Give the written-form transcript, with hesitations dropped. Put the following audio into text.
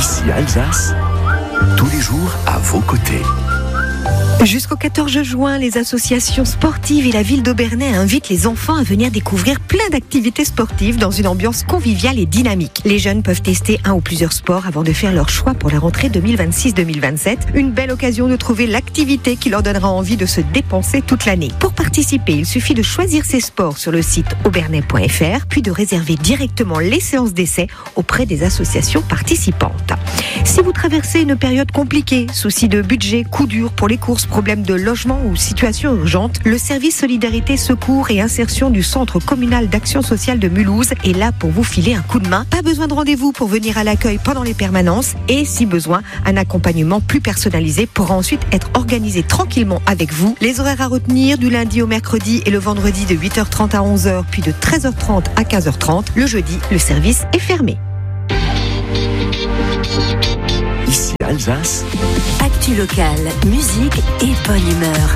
Ici Alsace, tous les jours à vos côtés. Jusqu'au 14 juin, les associations sportives et la ville d'Obernai invitent les enfants à venir découvrir plein d'activités sportives dans une ambiance conviviale et dynamique. Les jeunes peuvent tester un ou plusieurs sports avant de faire leur choix pour la rentrée 2026-2027. Une belle occasion de trouver l'activité qui leur donnera envie de se dépenser toute l'année. Pour participer, il suffit de choisir ses sports sur le site obernai.fr, puis de réserver directement les séances d'essai auprès des associations participantes. Si vous traversez une période compliquée, soucis de budget, coups durs pour les courses, problèmes de logement ou situation urgente, le service Solidarité, Secours et Insertion du Centre communal d'action sociale de Mulhouse est là pour vous filer un coup de main. Pas besoin de rendez-vous pour venir à l'accueil pendant les permanences et, si besoin, un accompagnement plus personnalisé pourra ensuite être organisé tranquillement avec vous. Les horaires à retenir du lundi au mercredi et le vendredi de 8h30 à 11h, puis de 13h30 à 15h30. Le jeudi, le service est fermé. Ici Alsace, Actu locale, musique et bonne humeur.